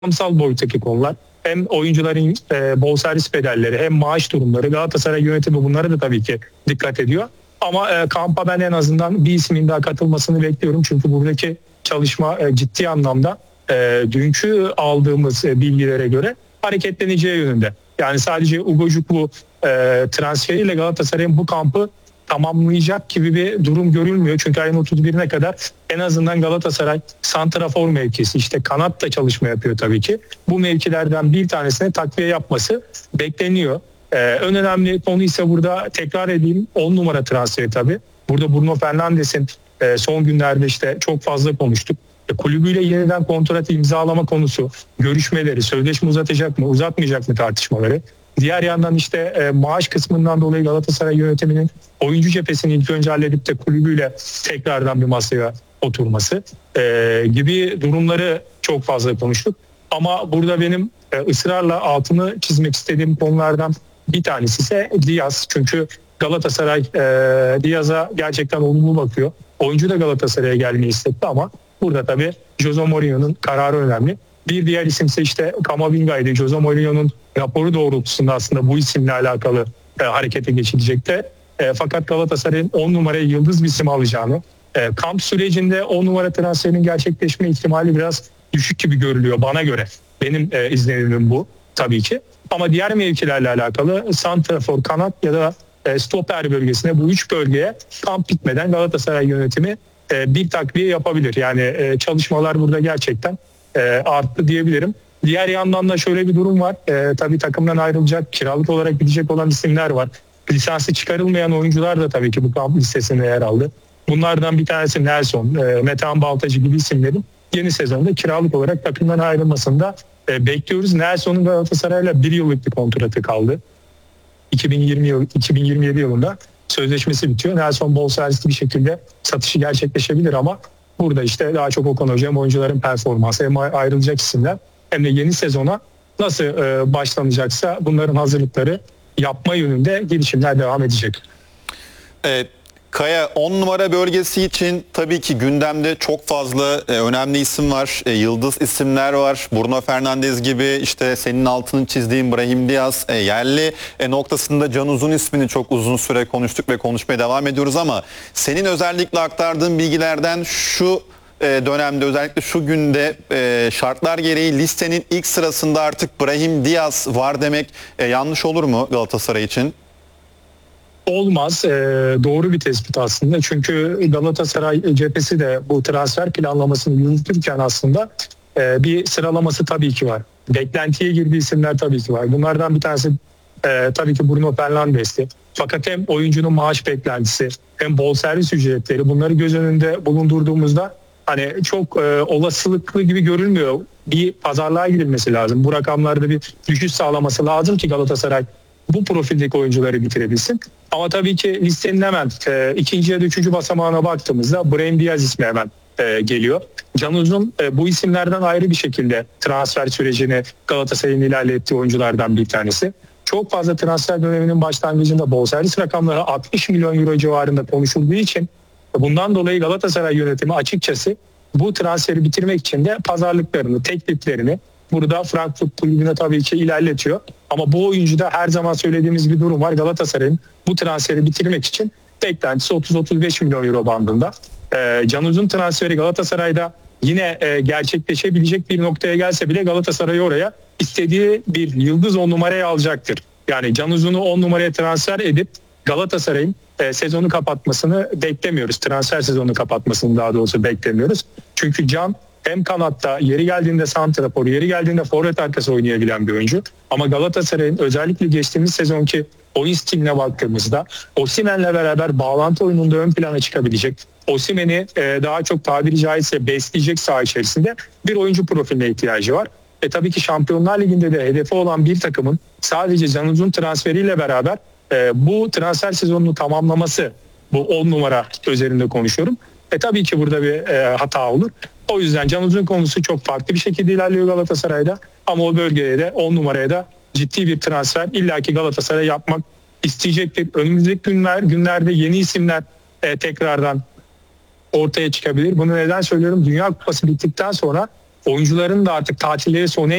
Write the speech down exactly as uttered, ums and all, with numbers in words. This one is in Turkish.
rakamsal boyuttaki konular, hem oyuncuların e, bonservis bedelleri, hem maaş durumları, Galatasaray yönetimi bunlara da tabii ki dikkat ediyor. Ama e, kampa ben en azından bir ismin daha katılmasını bekliyorum. Çünkü buradaki çalışma e, ciddi anlamda e, dünkü aldığımız e, bilgilere göre hareketleneceği yönünde. Yani sadece Ugojuklu e, transferiyle Galatasaray'ın bu kampı tamamlayacak gibi bir durum görülmüyor. Çünkü ayın otuz birine kadar en azından Galatasaray santrafor mevkisi, işte kanat da çalışma yapıyor tabii ki. Bu mevkilerden bir tanesine takviye yapması bekleniyor. Ee, en önemli konu ise burada tekrar edeyim on numara transferi tabii. Burada Bruno Fernandes'in e, son günlerde işte çok fazla konuştuk. E, kulübüyle yeniden kontrat imzalama konusu, görüşmeleri, sözleşme uzatacak mı, uzatmayacak mı tartışmaları. Diğer yandan işte e, maaş kısmından dolayı Galatasaray yönetiminin oyuncu cephesini ilk önce halledip de kulübüyle tekrardan bir masaya oturması e, gibi durumları çok fazla konuştuk. Ama burada benim e, ısrarla altını çizmek istediğim konulardan bir tanesi ise Diaz. Çünkü Galatasaray e, Diaz'a gerçekten olumlu bakıyor. Oyuncu da Galatasaray'a gelmeyi istetti ama burada tabii Jose Mourinho'nun kararı önemli. Bir diğer isimse işte Kamavinga'ydı. Jose Mourinho'nun raporu doğrultusunda aslında bu isimle alakalı e, harekete geçilecekti. E, fakat Galatasaray'ın on numaraya yıldız bir isim alacağını, e, kamp sürecinde on numara transferinin gerçekleşme ihtimali biraz düşük gibi görülüyor bana göre. Benim e, izlenimim bu tabii ki. Ama diğer mevkilerle alakalı santrafor, kanat ya da e, stoper bölgesine, bu üç bölgeye kamp bitmeden Galatasaray yönetimi e, bir takviye yapabilir. Yani e, çalışmalar burada gerçekten e, arttı diyebilirim. Diğer yandan da şöyle bir durum var. E, tabii takımdan ayrılacak, kiralık olarak gidecek olan isimler var. Lisansı çıkarılmayan oyuncular da tabii ki bu kamp listesinde yer aldı. Bunlardan bir tanesi Nelson, e, Metehan Baltacı gibi isimlerin yeni sezonda kiralık olarak takımdan ayrılmasında e, bekliyoruz. Nelson'un Galatasaray'la bir yıllık bir kontratı kaldı. iki bin yirmi yıl, iki bin yirmi yedi yılında sözleşmesi bitiyor. Nelson bonservisli bir şekilde satışı gerçekleşebilir ama burada işte daha çok Okan Hoca hem oyuncuların performansı hem ayrılacak isimler hem de yeni sezona nasıl e, başlanacaksa bunların hazırlıkları yapma yönünde girişimler devam edecek. Evet. Kaya, on numara bölgesi için tabii ki gündemde çok fazla e, önemli isim var. E, yıldız isimler var. Bruno Fernandes gibi, işte senin altını çizdiğin Brahim Diaz e, yerli e, noktasında Can Uzun ismini çok uzun süre konuştuk ve konuşmaya devam ediyoruz ama senin özellikle aktardığın bilgilerden şu e, dönemde, özellikle şu günde e, şartlar gereği listenin ilk sırasında artık Brahim Diaz var demek e, yanlış olur mu Galatasaray için? Olmaz. Ee, doğru bir tespit aslında. Çünkü Galatasaray cephesi de bu transfer planlamasını yürütürken aslında e, bir sıralaması tabii ki var. Beklentiye girdiği isimler tabii ki var. Bunlardan bir tanesi e, tabii ki Bruno Fernandes'ti. Fakat hem oyuncunun maaş beklentisi hem bonservis ücretleri, bunları göz önünde bulundurduğumuzda hani çok e, olasılıklı gibi görülmüyor. Bir pazarlığa girilmesi lazım. Bu rakamlarda bir düşüş sağlaması lazım ki Galatasaray bu profildeki oyuncuları bitirebilsin. Ama tabii ki listenin hemen e, ikinci ya da üçüncü basamağına baktığımızda Brahim Diaz ismi hemen e, geliyor. Can Uzun e, bu isimlerden ayrı bir şekilde transfer sürecini Galatasaray'ın ilerlettiği oyunculardan bir tanesi. Çok fazla transfer döneminin başlangıcında bonservis rakamları altmış milyon euro civarında konuşulduğu için bundan dolayı Galatasaray yönetimi açıkçası bu transferi bitirmek için de pazarlıklarını, tekliflerini burada Frankfurt kulübüne tabii ki ilerletiyor. Ama bu oyuncuda her zaman söylediğimiz bir durum var. Galatasaray'ın bu transferi bitirmek için beklentisi otuz otuz beş milyon euro bandında. Ee, Can Uzun transferi Galatasaray'da yine e, gerçekleşebilecek bir noktaya gelse bile Galatasaray oraya istediği bir yıldız on numaraya alacaktır. Yani Can Uzun'u on numaraya transfer edip Galatasaray'ın e, sezonu kapatmasını beklemiyoruz. Transfer sezonu kapatmasını daha doğrusu beklemiyoruz. Çünkü Can hem kanatta, yeri geldiğinde santrafor, yeri geldiğinde forvet arkası oynayabilen bir oyuncu. Ama Galatasaray'ın özellikle geçtiğimiz sezonki oyun stiline baktığımızda Osimhen'le beraber bağlantı oyununda ön plana çıkabilecek, Osimhen'i e, daha çok tabiri caizse besleyecek saha içerisinde bir oyuncu profiline ihtiyacı var. E tabii ki Şampiyonlar Ligi'nde de hedefi olan bir takımın sadece Can Uzun transferiyle beraber e, bu transfer sezonunu tamamlaması, bu on numara üzerinde konuşuyorum. E tabii ki burada bir e, hata olur. O yüzden Can Uzun konusu çok farklı bir şekilde ilerliyor Galatasaray'da. Ama o bölgeye de on numaraya da ciddi bir transfer illaki Galatasaray yapmak isteyecektir. Önümüzdeki günler günlerde yeni isimler e, tekrardan ortaya çıkabilir. Bunu neden söylüyorum? Dünya Kupası bittikten sonra oyuncuların da artık tatilleri sona